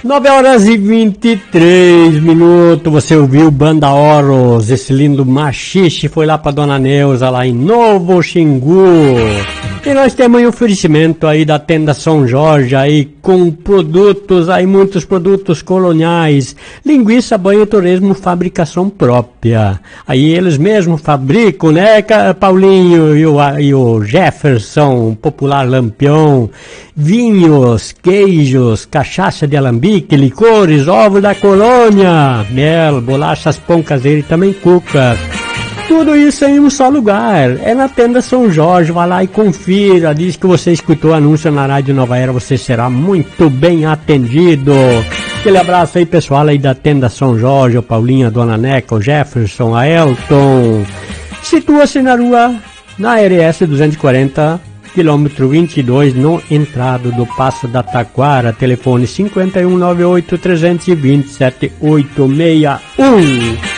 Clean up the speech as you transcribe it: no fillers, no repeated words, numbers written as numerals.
9h23, você ouviu Banda Oros, esse lindo machixe foi lá pra Dona Neuza, lá em Novo Xingu. E nós temos aí um oferecimento aí da Tenda São Jorge aí com produtos aí, muitos produtos coloniais, linguiça, banho, turismo, fabricação própria. Aí eles mesmos fabricam, né, Paulinho e o Jefferson, popular Lampião, vinhos, queijos, cachaça de alambique, licores, ovos da colônia, mel, bolachas, pão caseiro e também cucas. Tudo isso em um só lugar, é na Tenda São Jorge, vai lá e confira, diz que você escutou o anúncio na Rádio Nova Era, você será muito bem atendido. Aquele abraço aí pessoal aí da Tenda São Jorge, o Paulinho, a Dona Neca, o Jefferson, a Elton. Situa-se na rua, na RS 240, quilômetro 22, no entrado do Passo da Taquara, telefone 5198 320 7861.